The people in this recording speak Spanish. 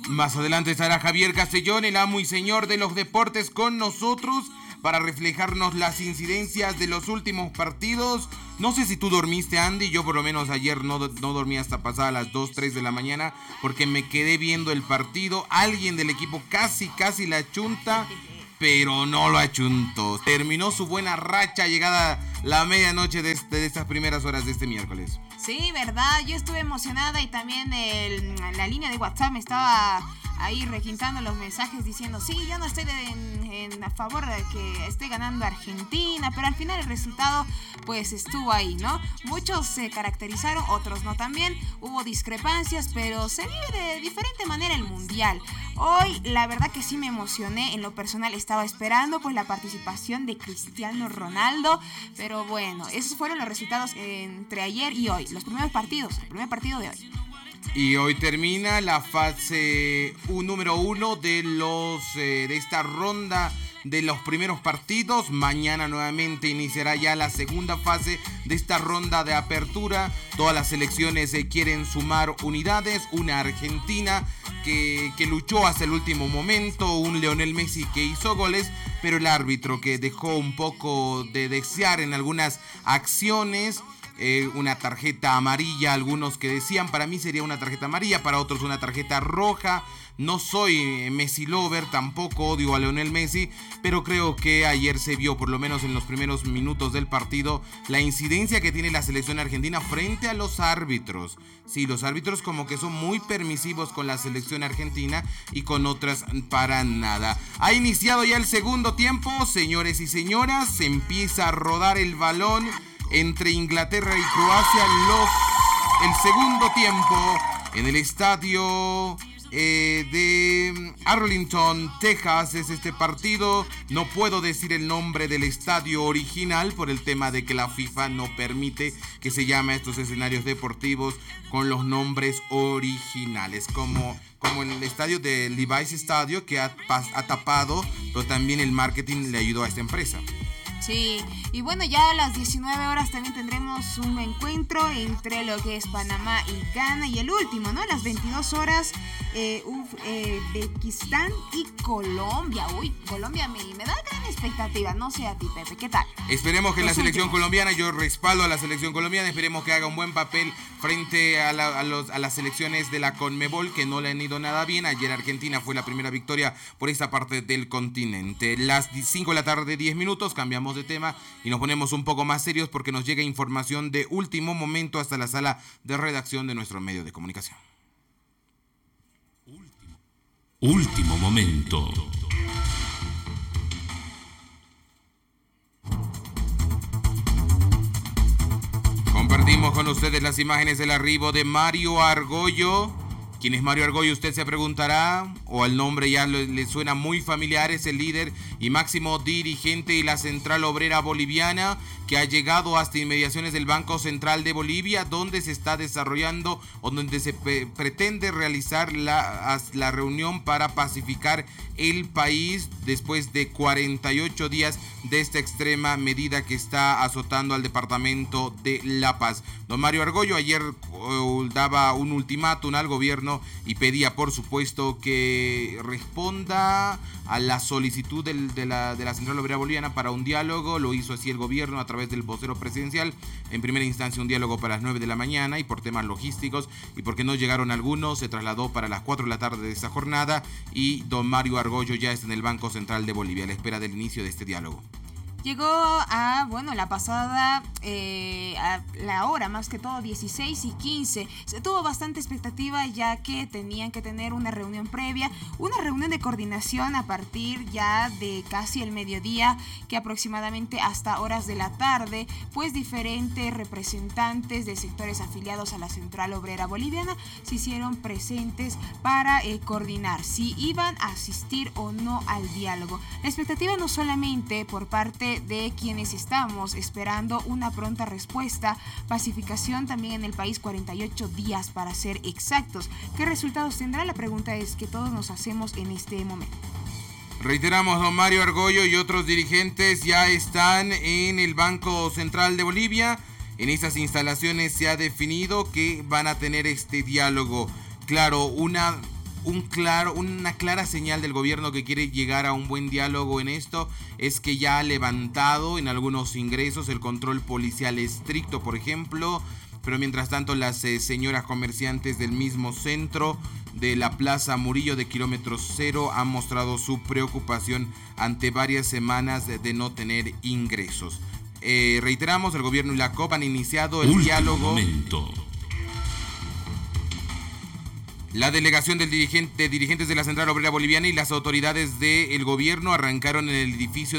Más adelante estará Javier Castellón, el amo y señor de los deportes, con nosotros para reflejarnos las incidencias de los últimos partidos. No sé si tú dormiste, Andy. Yo por lo menos ayer no dormí hasta pasadas las 2, 3 de la mañana porque me quedé viendo el partido. Alguien del equipo casi la chunta, pero no lo achuntó. Terminó su buena racha llegada la medianoche de estas primeras horas de este miércoles. Sí, verdad, yo estuve emocionada y también la línea de WhatsApp me estaba ahí requintando los mensajes diciendo, sí, yo no estoy a favor de que esté ganando Argentina, pero al final el resultado pues estuvo ahí, ¿no? Muchos se caracterizaron, otros no también, hubo discrepancias, pero se vive de diferente manera el Mundial. Hoy la verdad que sí me emocioné, en lo personal estaba esperando pues la participación de Cristiano Ronaldo, pero bueno, esos fueron los resultados entre ayer y hoy, el primer partido de hoy. Y hoy termina la fase número 1 de esta ronda de los primeros partidos. Mañana nuevamente iniciará ya la segunda fase de esta ronda de apertura. Todas las selecciones quieren sumar unidades. Una Argentina que luchó hasta el último momento. Un Lionel Messi que hizo goles, pero el árbitro que dejó un poco de desear en algunas acciones. Una tarjeta amarilla, algunos que decían, para mí sería una tarjeta amarilla, para otros una tarjeta roja. No soy Messi lover, tampoco odio a Lionel Messi, pero creo que ayer se vio, por lo menos en los primeros minutos del partido, la incidencia que tiene la selección argentina frente a los árbitros. Sí, los árbitros como que son muy permisivos con la selección argentina y con otras para nada. Ha iniciado ya el segundo tiempo, señores y señoras, se empieza a rodar el balón entre Inglaterra y Croacia. El segundo tiempo en el estadio de Arlington, Texas, es este partido. No puedo decir el nombre del estadio original por el tema de que la FIFA no permite que se llame a estos escenarios deportivos con los nombres originales, como en el estadio de Levi's Stadium, que ha tapado, pero también el marketing le ayudó a esta empresa. Sí, y bueno, ya a las 19 horas también tendremos un encuentro entre lo que es Panamá y Ghana, y el último, ¿no? A las 22 horas, Uzbekistán y Colombia. Uy, Colombia me da gran expectativa, no sé a ti, Pepe, ¿qué tal? Esperemos que la selección colombiana, yo respaldo a la selección colombiana, esperemos que haga un buen papel frente a las selecciones de la CONMEBOL, que no le han ido nada bien. Ayer Argentina fue la primera victoria por esta parte del continente. Las 5 de la tarde, 10 minutos, cambiamos de tema y nos ponemos un poco más serios porque nos llega información de último momento hasta la sala de redacción de nuestro medio de comunicación. Último momento. Compartimos con ustedes las imágenes del arribo de Mario Argollo. ¿Quién es Mario Argollo? Usted se preguntará, o el nombre ya le suena muy familiar. Es el líder y máximo dirigente de la Central Obrera Boliviana, que ha llegado hasta inmediaciones del Banco Central de Bolivia, donde se está desarrollando o donde se pretende realizar la reunión para pacificar el país después de 48 días de esta extrema medida que está azotando al departamento de La Paz. Don Mario Argollo ayer daba un ultimátum al gobierno y pedía, por supuesto, que responda a la solicitud de la Central Obrera Boliviana para un diálogo. Lo hizo así el gobierno a través del vocero presidencial. En primera instancia un diálogo para las 9 de la mañana, y por temas logísticos y porque no llegaron algunos, se trasladó para las 4 de la tarde de esa jornada, y don Mario Argollo ya está en el Banco Central de Bolivia a la espera del inicio de este diálogo. Llegó la pasada, a la hora más que todo 16:15. Se tuvo bastante expectativa ya que tenían que tener una reunión previa, una reunión de coordinación a partir ya de casi el mediodía, que aproximadamente hasta horas de la tarde, pues diferentes representantes de sectores afiliados a la Central Obrera Boliviana se hicieron presentes para coordinar si iban a asistir o no al diálogo. La expectativa no solamente por parte de quienes estamos esperando una pronta respuesta, pacificación también en el país, 48 días para ser exactos. ¿Qué resultados tendrá? La pregunta es que todos nos hacemos en este momento. Reiteramos, don Mario Argollo y otros dirigentes ya están en el Banco Central de Bolivia. En estas instalaciones se ha definido que van a tener este diálogo. Claro, una una clara señal del gobierno que quiere llegar a un buen diálogo en esto es que ya ha levantado en algunos ingresos el control policial estricto, por ejemplo, pero mientras tanto las señoras comerciantes del mismo centro de la Plaza Murillo de kilómetro cero han mostrado su preocupación ante varias semanas de no tener ingresos. Reiteramos, el gobierno y la COP han iniciado el diálogo. Momento. La delegación de dirigentes de la Central Obrera Boliviana y las autoridades del gobierno arrancaron en el edificio